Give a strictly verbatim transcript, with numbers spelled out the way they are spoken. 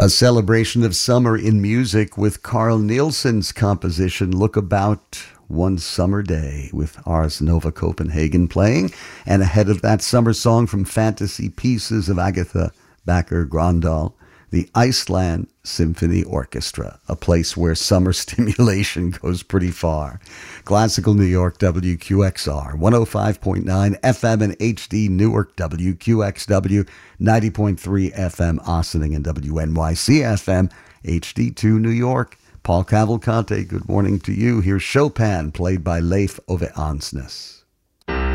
A celebration of summer in music with Carl Nielsen's composition Look About One Summer Day, with Ars Nova Copenhagen playing, and ahead of that summer song from Fantasy Pieces of Agatha Backer Grandal, the Iceland Symphony Orchestra, a place where summer stimulation goes pretty far. Classical New York, W Q X R, one oh five point nine F M and H D Newark, W Q X W, ninety point three F M Ossining, and W N Y C F M, H D two New York. Paul Cavalcante, good morning to you. Here's Chopin, played by Leif Ove Ansnes.